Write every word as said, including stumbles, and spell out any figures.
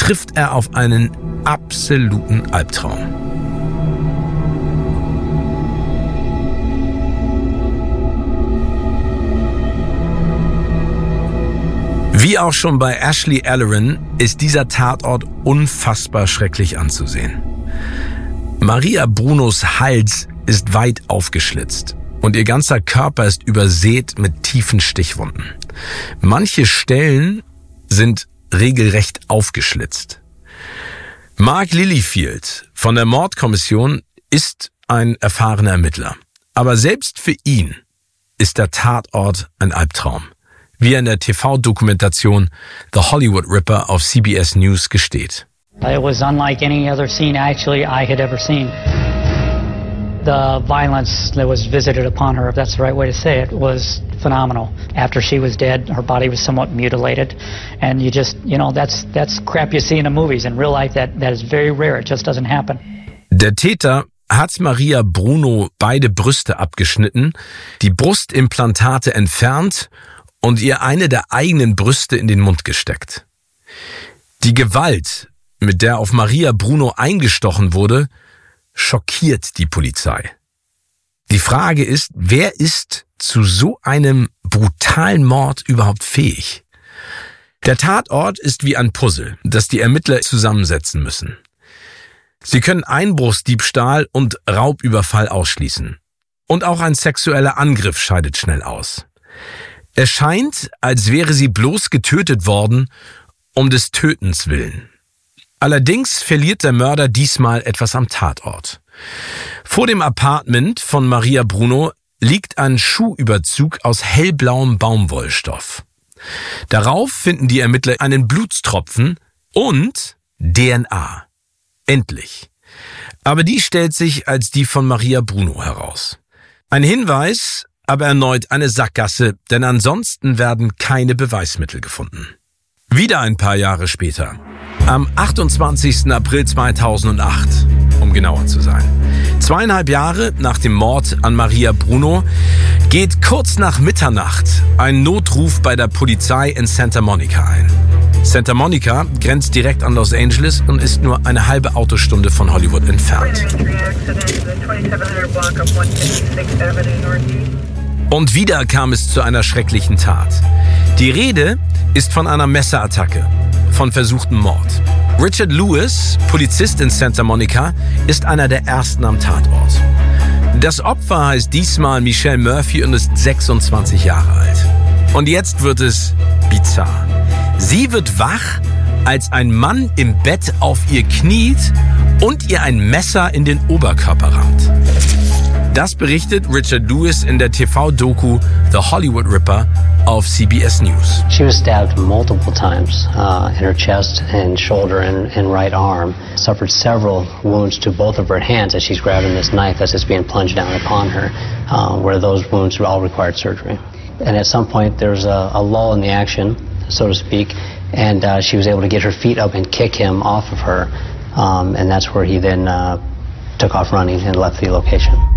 trifft er auf einen absoluten Albtraum. Wie auch schon bei Ashley Ellerin ist dieser Tatort unfassbar schrecklich anzusehen. Maria Brunos Hals ist weit aufgeschlitzt und ihr ganzer Körper ist übersät mit tiefen Stichwunden. Manche Stellen sind regelrecht aufgeschlitzt. Mark Littlefield von der Mordkommission ist ein erfahrener Ermittler. Aber selbst für ihn ist der Tatort ein Albtraum, wie er in der T V-Dokumentation The Hollywood Ripper auf C B S News gesteht. It was unlike any other scene actually I had ever seen. The violence that was visited upon her, if that's the right way to say it, was phenomenal. After she was dead, her body was somewhat mutilated, and you just, you know, that's that's crap you see in the movies. In real life, that that is very rare. It just doesn't happen. Der Täter hat Maria Bruno beide Brüste abgeschnitten, die Brustimplantate entfernt und ihr eine der eigenen Brüste in den Mund gesteckt. Die Gewalt, mit der auf Maria Bruno eingestochen wurde, schockiert die Polizei. Die Frage ist, wer ist zu so einem brutalen Mord überhaupt fähig? Der Tatort ist wie ein Puzzle, das die Ermittler zusammensetzen müssen. Sie können Einbruchsdiebstahl und Raubüberfall ausschließen. Und auch ein sexueller Angriff scheidet schnell aus. Es scheint, als wäre sie bloß getötet worden, um des Tötens willen. Allerdings verliert der Mörder diesmal etwas am Tatort. Vor dem Apartment von Maria Bruno liegt ein Schuhüberzug aus hellblauem Baumwollstoff. Darauf finden die Ermittler einen Blutstropfen und D N A. Endlich. Aber die stellt sich als die von Maria Bruno heraus. Ein Hinweis, aber erneut eine Sackgasse, denn ansonsten werden keine Beweismittel gefunden. Wieder ein paar Jahre später, am achtundzwanzigsten April zweitausendacht, um genauer zu sein. Zweieinhalb Jahre nach dem Mord an Maria Bruno geht kurz nach Mitternacht ein Notruf bei der Polizei in Santa Monica ein. Santa Monica grenzt direkt an Los Angeles und ist nur eine halbe Autostunde von Hollywood entfernt. Und wieder kam es zu einer schrecklichen Tat. Die Rede ist von einer Messerattacke, von versuchtem Mord. Richard Lewis, Polizist in Santa Monica, ist einer der ersten am Tatort. Das Opfer heißt diesmal Michelle Murphy und ist sechsundzwanzig Jahre alt. Und jetzt wird es bizarr. Sie wird wach, als ein Mann im Bett auf ihr kniet und ihr ein Messer in den Oberkörper rammt. Das berichtet Richard Lewis in der T V-Doku The Hollywood Ripper auf C B S News. She was stabbed multiple times uh, in her chest and shoulder and, and right arm. Suffered several wounds to both of her hands as she's grabbing this knife as it's being plunged down upon her, uh, where those wounds all required surgery. And at some point there's a, a lull in the action, so to speak, and uh, she was able to get her feet up and kick him off of her, um, and that's where he then uh, took off running and left the location.